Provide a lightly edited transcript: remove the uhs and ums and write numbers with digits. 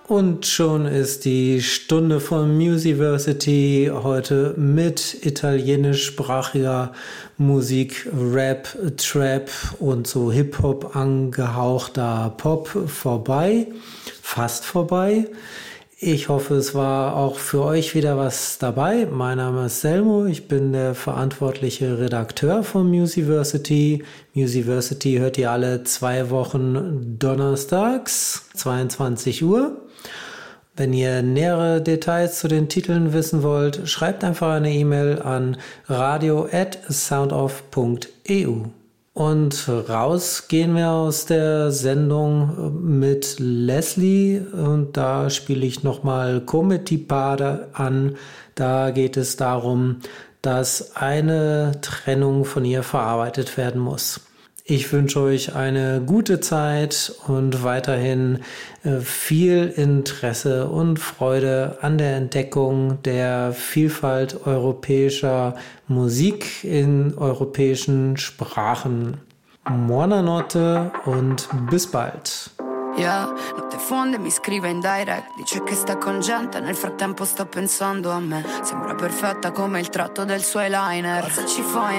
Und schon ist die Stunde von Musiversity heute mit italienischsprachiger Musik, Rap, Trap und so Hip-Hop angehauchter Pop vorbei, fast vorbei. Ich hoffe, es war auch für euch wieder was dabei. Mein Name ist Selmo, ich bin der verantwortliche Redakteur von Musiversity. Musiversity hört ihr alle 2 Wochen donnerstags, 22 Uhr. Wenn ihr nähere Details zu den Titeln wissen wollt, schreibt einfach eine E-Mail an radio@soundoff.eu. Und raus gehen wir aus der Sendung mit Leslie und da spiele ich nochmal Come ti pare an. Da geht es darum, dass eine Trennung von ihr verarbeitet werden muss. Ich wünsche euch eine gute Zeit und weiterhin viel Interesse und Freude an der Entdeckung der Vielfalt europäischer Musik in europäischen Sprachen. Buonanotte und bis bald. Yeah, notte fonde mi scrive in direct, dice che sta con gente, nel frattempo sto pensando a me. Sembra perfetta come il tratto del suo eyeliner. Cosa ci fai?